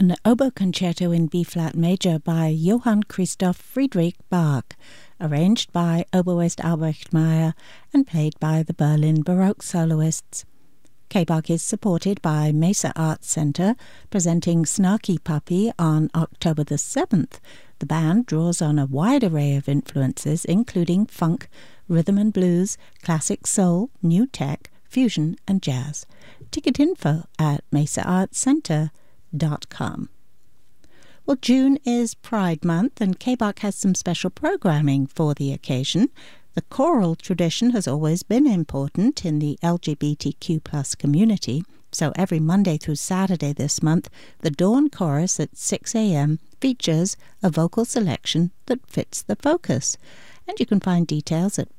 an oboe concerto in B-flat major by Johann Christoph Friedrich Bach, arranged by oboist Albrecht Meyer and played by the Berlin Baroque soloists. K-Bach is supported by Mesa Arts Center, presenting Snarky Puppy on October the 7th. The band draws on a wide array of influences, including funk, rhythm and blues, classic soul, new tech, fusion and jazz. Ticket info at mesaartscenter.com. Well, June is Pride Month, and K-Bach has some special programming for the occasion. The choral tradition has always been important in the LGBTQ+ community, so every Monday through Saturday this month, the Dawn Chorus at 6 a.m. features a vocal selection that fits the focus. And you can find details at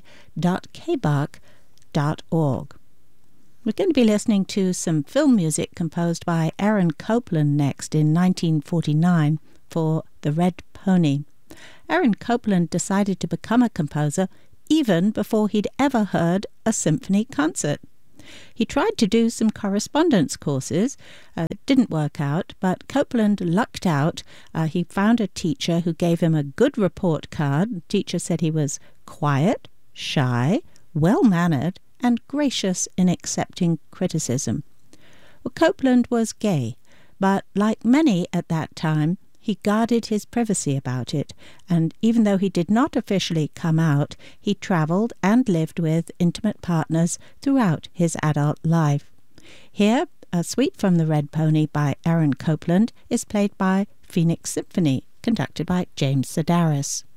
pride.kbach.org. We're going to be listening to some film music composed by Aaron Copland next in 1949 for The Red Pony. Aaron Copland decided to become a composer even before he'd ever heard a symphony concert. He tried to do some correspondence courses. It didn't work out, but Copland lucked out. He found a teacher who gave him a good report card. The teacher said he was quiet, shy, well-mannered, and gracious in accepting criticism. Well, Copland was gay, but like many at that time, he guarded his privacy about it, and even though he did not officially come out, he travelled and lived with intimate partners throughout his adult life. Here, a suite from The Red Pony by Aaron Copland is played by Phoenix Symphony, conducted by James Sedaris.